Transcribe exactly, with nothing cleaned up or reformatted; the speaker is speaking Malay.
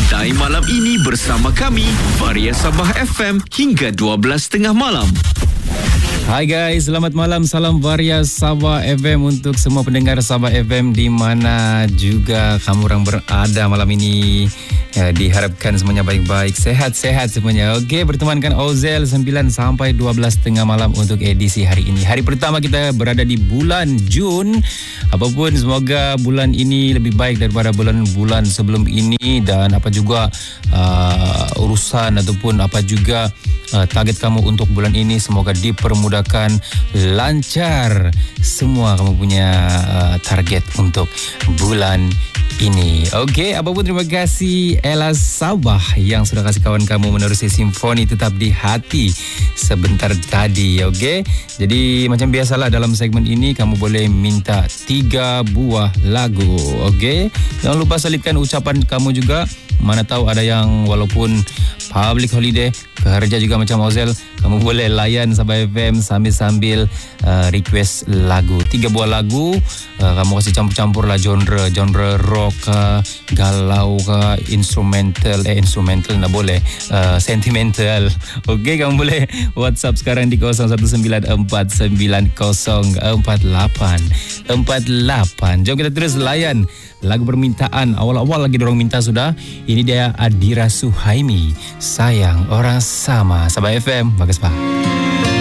Santai malam ini bersama kami, Varia Sabah F M hingga dua belas tiga puluh malam. Hai guys, selamat malam. Salam Varia Sabah F M untuk semua pendengar Sabah F M di mana juga kamu orang berada malam ini. Ya, diharapkan semuanya baik-baik, sehat-sehat semuanya. Okey, bertemankan Ozel sembilan sampai dua belas tiga puluh malam untuk edisi hari ini. Hari pertama kita berada di bulan Jun. Apapun, semoga bulan ini lebih baik daripada bulan-bulan sebelum ini, dan apa juga uh, urusan ataupun apa juga uh, target kamu untuk bulan ini semoga dipermudahkan, lancar semua kamu punya uh, target untuk bulan ini. Okey, apapun terima kasih Ella Sabah yang sudah kasih kawan kamu menerusi simfoni tetap di hati sebentar tadi. Okey, jadi macam biasalah dalam segmen ini kamu boleh minta tiga buah lagu. Okey, jangan lupa selitkan ucapan kamu juga. Mana tahu ada yang walaupun public holiday, kerja juga macam Ozel, kamu boleh layan Sabah F M sambil-sambil uh, request lagu. Tiga buah lagu, uh, kamu kasih campur-campur lah genre, genre rock ke, galau ke, instrumental, eh instrumental tak boleh, uh, sentimental. Okey, kamu boleh WhatsApp sekarang di kosong satu sembilan empat sembilan kosong empat lapan empat lapan. Jom kita terus layan lagu permintaan. Awal-awal lagi dorang minta sudah. Ini dia Adira Suhaimi, Sayang Orang Sama. Sabah F M, bagus Pak.